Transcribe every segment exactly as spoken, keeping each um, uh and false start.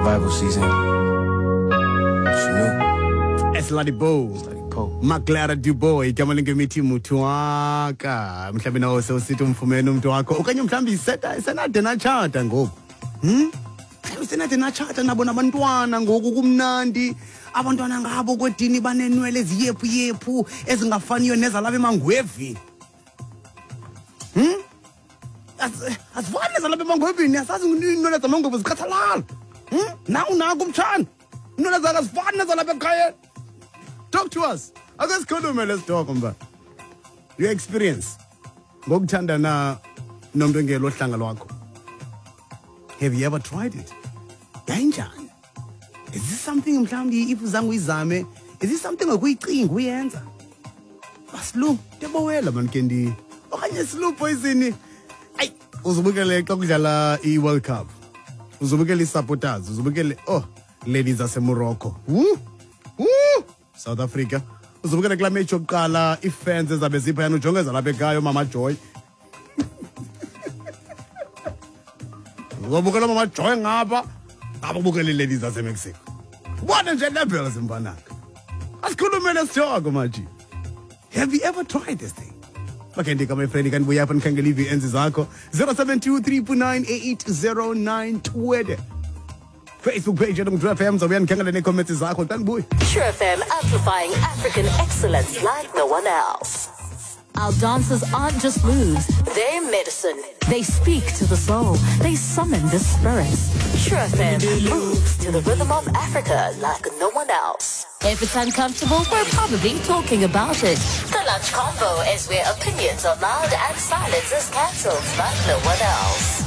revival season. She knew. Esladi Bo. Maglara Dubo igama lengemithi muthu waka mhlawumbe nawo sewusithi umfumene umuntu wakho okanye mhlawumbe iseta isenade nachata ngoku hm isenade nachata nabo nabantwana ngoku kumnandi abantwana ngabo kwedini banenwele eziyephu yephu ezingafaniyo nezalaba emangwevini hm asifani nezalaba emangwevini asazi inwele zamangwevu zikhathalala hm nawu nako umtshana inwele zakhe asifani nezalaba ekhaya. Talk to us. I guess let's talk about your experience. Ngokuthanda na nomuntu ngelo hlanga lwakho. Have you ever tried it? Kanjani? Is this something mhlawumbe if uzange uyizame? Is this something okuyicinga uyenza? Baslu, tebowela man kendi. Okanye slow poison. Ay, uzubukele xa kudlala i-World Cup. Uzubukele i-supporters, uzubukele oh, ladies ase Morocco. Woo! Woo! South Africa. Uzobukela kula match yokuqala ifans ezabe ziphayana ujongeza lapha ekhaya Mama Joy. Uzobukela Mama Joy ngapha, abukele ladies zase Mexico. What nje level simbanaka. Asikhulumele sithoko manje. Have you ever tried this thing? Okay, ndika my friend kan buya apha nkhangela ivi enzi zakho zero seven two three nine eight zero nine Twitter. Facebook page at True F M, so we can get any comments. True F M amplifying African excellence like no one else. Our dancers aren't just moves, they're medicine. They speak to the soul, they summon the spirits. True F M moves to the rhythm of Africa like no one else. If it's uncomfortable, we're probably talking about it. The Lunch Convo is where opinions are loud and silence is cancelled like no one else.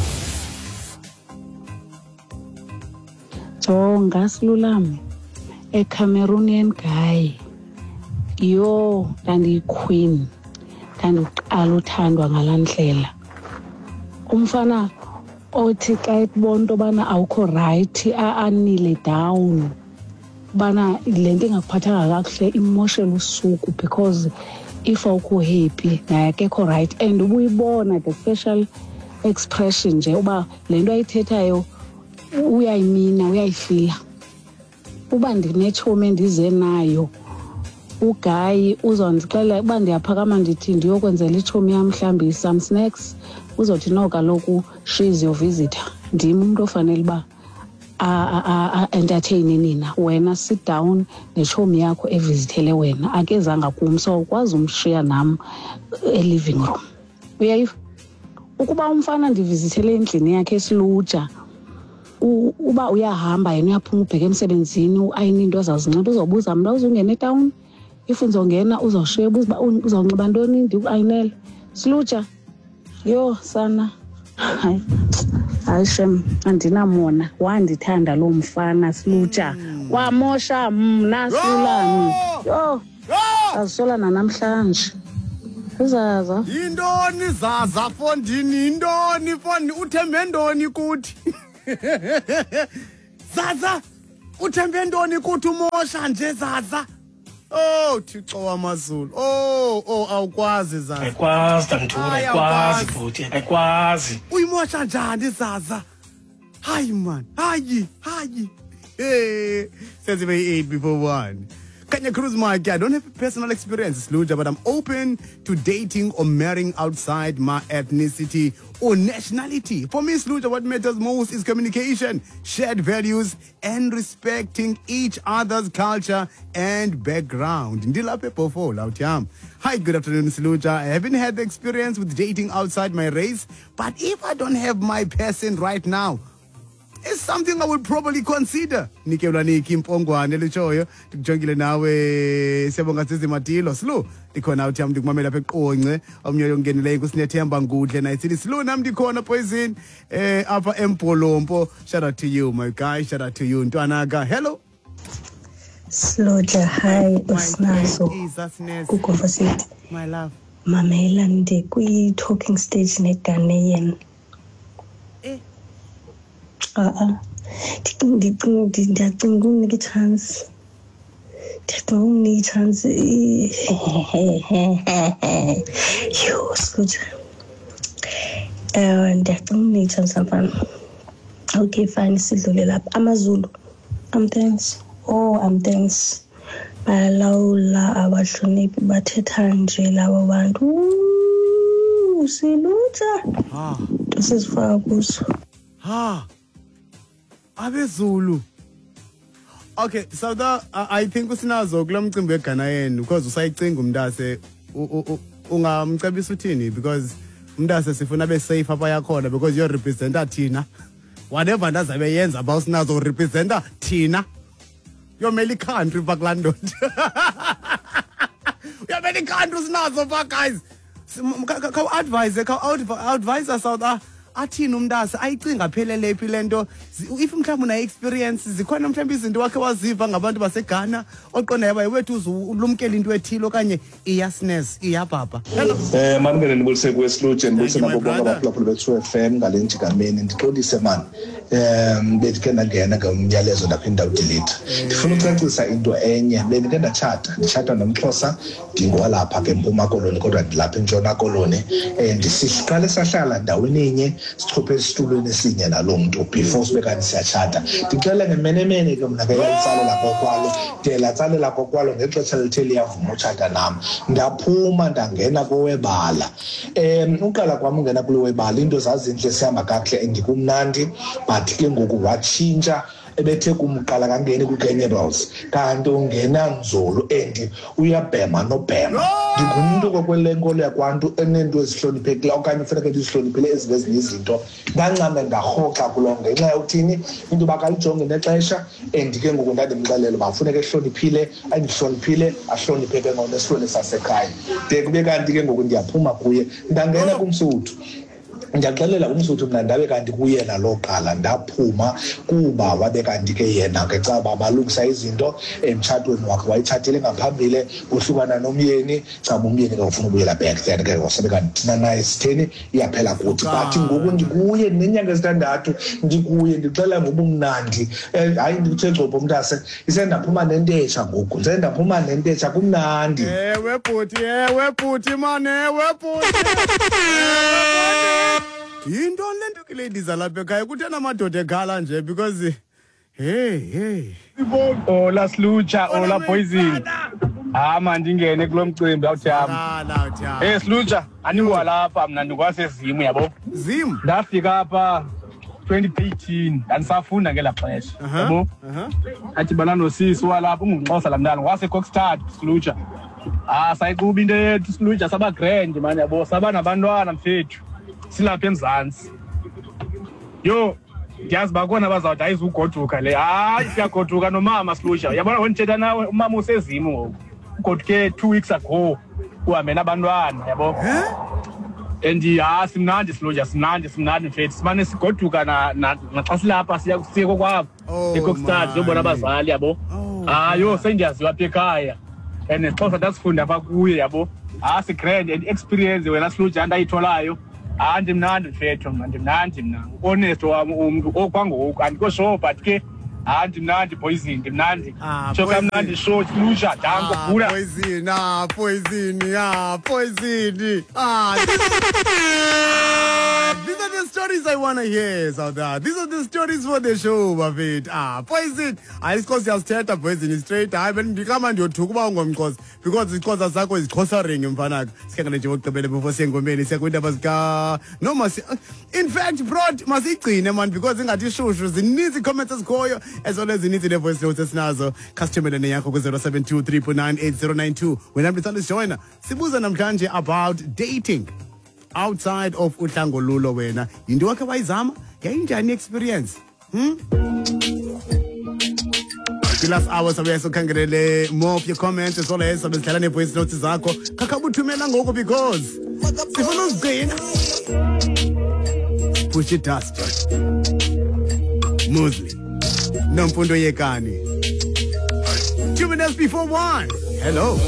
So ngasilulame a Cameroonian guy yo tandi queen tandi uqala uthandwa ngalandlela umfana othi xa ebonto bana awukho right anile down bana lento engakuphathanga kakuhle emotional usuku because if awukho happy naye akekho right and ubuyibona the facial expression nje uba lento ayithethayo uyayimina uyayifila uba ndinetshomi endize nayo uGuy uzondixela uba ndiyaphakama ndithi ndiyokwenzela itshomi yam mhlambi some snacks uzothi no kaloku she's your visitor ndim umuntu ofanele uba a entertain nina wena sit down netshomi yakho evisithele wena akezanga kum so ukwazi umshiya nam e-living room uyayiva ukuba umfana ndivisithele endlini yakhe esiluja uba uyahamba yena uyaphuma ubheka emsebenzini ayini into azazinxiba uzobuza mna uzongena etown if uzongena uzoshiya ubuza uzonxiba ntoni ndiku-ayinele siluja yo sana hayi hayi shem andinamona wandithanda lo mfana siluja wamosha mna sulami yo azisolana namhlanje uzaza yintoni zaza fondini yintoni fondi uthembe ndoni kuthi Zaza uthembe ntoni kuthi umosha nje Zaza oh Thixo wamazulu oh oh awukwazi Zaza ayikwazi Tantula ayikwazi futhi ayikwazi uyimosha njani Zaza hayi man hayi hayi eh says eight before one. Kanya Cruz Mike, I don't have a personal experience, Sluja, but I'm open to dating or marrying outside my ethnicity or nationality. For me, Sluja, what matters most is communication, shared values, and respecting each other's culture and background. Hi, good afternoon, Sluja. I haven't had the experience with dating outside my race, but if I don't have my person right now, it's something I would probably consider. Nikelwa ni Kimpongwane lechoyo tukujongile nawe siyabonga sisi Matilo Slu ndikhona uthi am ndikumamela apha eqonce omnye ongeneleyo kusinethemba ngudle naye sithi Slu nam ndikhona poison eh apha eMpolompo. Shout out to you my guy, shout out to you Ntwanaka. Hello Sloja, hi Usnazo Kukofa City my love mamela ndi kwi talking stage ne Ghanaian ah ah ndicinga unike chance ndicinga unike chance yo Sloja eh ndicinga unike chance mfana Okay, fine, sidlule lapha. AmaZulu. I'm thanks. Oh, I'm thanks. Bayalawula abahloniphi bathetha nje labo bantu. Uuuu, silutsha. Ah. Sesifaka kuso. Ha. AbeZulu. Okay, so that uh, I think usinazo kulomcimbi weGhana yenu because usayicinga umntase ungamcebisa uthini because umntase sifuna be safe apha yakhona because you represent thina. Whatever ndazabe yenza ba usinazo represent thina. You're mainly country back London. You're mainly country usinazo ba guys. Ka advise ka advise us out there. Athini umntase ayicinga phelele phi lento if mhlawumbe una experience zikhona mhlawumbe izinto wakhe waziva ngabantu baseGhana oqonda yaba wethu uzulumkela into ethilo okanye iyasness iyababa. Eh maningene nibulise kwesilutshe nibulise nabo bonke abaphulaphula bethu F M ngalenthi kameni ndixolise man em betike ndangena ngomyalezo ndaphinda udelete ndifuna ukucacisa into enye bendike ndachata ndachata nomXhosa ndingwalapha ke eMpuma Koloni kodwa ndilapha eNtshona Koloni eh ndisihlala sahlala ndaweni enye sichophe esitulweni esinye nalomuntu before sibe kanti siyachata ndicela ngemenemene ke mna ke yatsala lapho kwalo dela tsale lapho kwalo ngexesha litheli yavuma uchata nami ndaphuma ndangena kowebala em uqala kwami ungena kulo webala into zazinhle sihamba kahle endikumnandi but ke ngoku watshintsha ebethe kumqala kangeni kuCannibals kanti ungena nzulu and uyabhema nobhema ndingumuntu kokwelenkolelo yakwantu enento ezihloniphekile okanye ufanele ndizihloniphile ezivezini izinto ngancame ngahoxa kulo ngenxa yokuthini into bakalijonge nexesha and ke ngoku ndandimxelele bafuneka ehloniphile andihloniphile ahlonipheke ngonesifolo sasekhaya de kube kanti ke ngoku ndiyaphuma kuye ndangena kumsuthu ndiyaxelela umsuthu mna ndabe kanti kuyena loqala ndaphuma kuba wabe kanti ke yena ke caba balungisa izinto emtshatweni wakhe wayithathile ngaphambili uhlukana nomyeni caba umyeni ke ufuna ubuyela back then ke wasabe kanti thina naye sitheni iyaphela kuthi but ngoku ndikuye nenyanga ezintandathu ndikuye ndixela ngobumnandi hayi ndithe gcobo umntase isendaphuma nentetsha ngoku nje ndaphuma nentetsha kumnandi ewe bhuti ewe bhuti man ewe bhuti into lento ke ladies alapha ekhaya kuthena amadoda egala nje because hey hey oh la slucha oh la poison ah man ndingene kulomcimbi awuthiyami ala uthiyami eh slucha aningwa lapha mina ndikwasezimo yabo Zim ndafika apha twenty eighteen andisafunda ngelaxesha yabo athi bana nosisi walapha ungixhosa lamntana wase Kokstad slucha ah sayiquba into yethu slucha saba grand man yabo saba nabantwana mfethu silapha eMzantsi yo ndiyazi bakona bazawuthi ayizugoduka le hayi siyagoduka nomama Sluja yabona wendithetha nawe umama usezimo ngoku ugoduke two weeks ago uhambe nabantwana yabo and ya simnandi Sluja simnandi simnandi mfethu simane sigoduka na naxa silapha siya kusiko kwabo eKokstad yobona abazali yabo hayo sendiyaziwa apha ekhaya and xhosa dasifunda apha kuye yabo ah si grand and experience wena Sluja andayitholayo andi mnandi mfethu mna ndimnandi mna honest wami umuntu okwangoku andikosho but ke andi mnandi poison ndimnandi choka mnandi show Sluja dango bula poison ah poison ah poison ah these are the stories I want to hear so that these are the stories for the show bafethu ah poison ayikho siyasithetha poison straight hayi bendikama ndiyothuka uba ungomXhosa because iXhosa zakho izixhosa ring mfanaka sikhankele nje wogqibele before sengomeni siyakwindaba zika no masi in fact bro masigcine man because ingathi ishushu zininzi comments ezikhoyo ezona ezininzi ne voice notes esinazo customer lane yakho ku zero seven two three four nine eight zero nine two wena mthanda joiner sibuza namhlanje about dating outside of uhlangolulo wena into wakhe wayizama yayinjani experience hmm last hours abe sokhangelele more of your comments as well as abezidlala ne voice notes zakho khakhabuthumela ngoku because sifuna uzigcina push it dust Muslim Nomfundo Yekani two minutes before one hello